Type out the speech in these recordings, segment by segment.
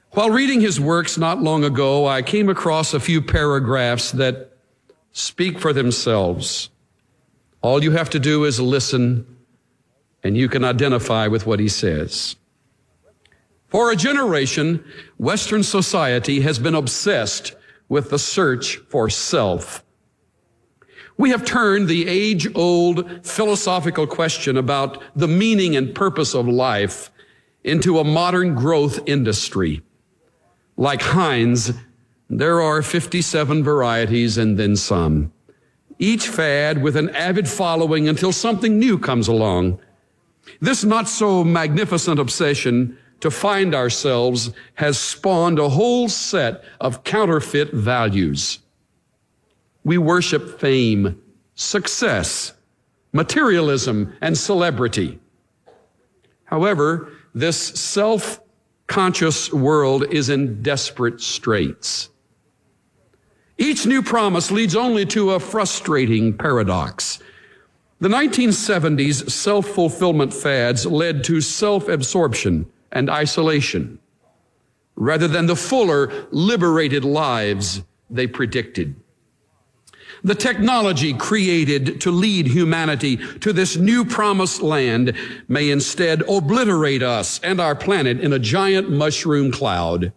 While reading his works not long ago, I came across a few paragraphs that speak for themselves. All you have to do is listen, and you can identify with what he says. For a generation, Western society has been obsessed with the search for self. We have turned the age-old philosophical question about the meaning and purpose of life into a modern growth industry. Like Heinz, there are 57 varieties and then some. Each fad with an avid following until something new comes along. This not so magnificent obsession to find ourselves has spawned a whole set of counterfeit values. We worship fame, success, materialism, and celebrity. However, this self-conscious world is in desperate straits. Each new promise leads only to a frustrating paradox. The 1970s self-fulfillment fads led to self-absorption and isolation, rather than the fuller, liberated lives they predicted. The technology created to lead humanity to this new promised land may instead obliterate us and our planet in a giant mushroom cloud.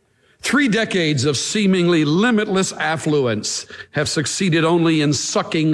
3 decades of seemingly limitless affluence have succeeded only in sucking